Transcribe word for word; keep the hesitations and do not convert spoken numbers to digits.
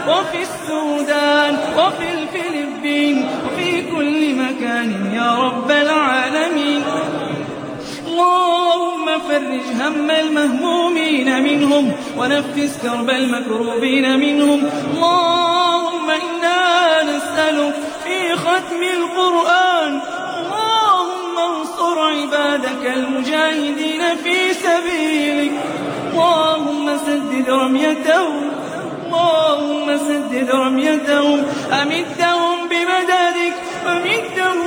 وفي السودان وفي الفلبين وفي كل مكان يا رب العالمين. اللهم فرج هم المهمومين منهم ونفس كرب المكروبين منهم. اللهم إنا نسألك في ختم القرآن اللهم انصر عبادك المجاهدين في سبيلك. اللهم سدد رميتهم اللهم سدد رميتهم أمدهم بمددك أمدهم